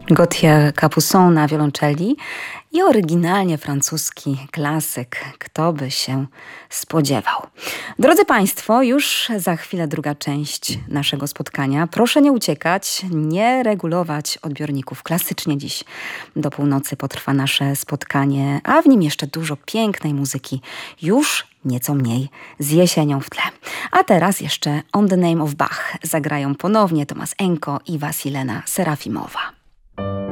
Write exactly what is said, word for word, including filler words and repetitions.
Gauthier Capuçon na wiolonczeli i oryginalnie francuski klasyk. Kto by się spodziewał? Drodzy Państwo, już za chwilę druga część naszego spotkania. Proszę nie uciekać, nie regulować odbiorników. Klasycznie dziś do północy potrwa nasze spotkanie, a w nim jeszcze dużo pięknej muzyki. Już nieco mniej z jesienią w tle. A teraz jeszcze On the Name of Bach zagrają ponownie Tomasz Enko i Wasilena Serafimowa.